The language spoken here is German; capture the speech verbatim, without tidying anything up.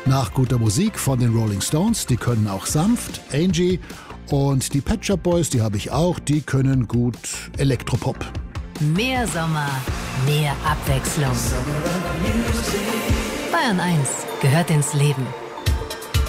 nach guter Musik von den Rolling Stones. Die können auch sanft, Angie. Und die Pet Shop Boys, die habe ich auch, die können gut Elektropop. Mehr Sommer, mehr Abwechslung. Bayern eins gehört ins Leben.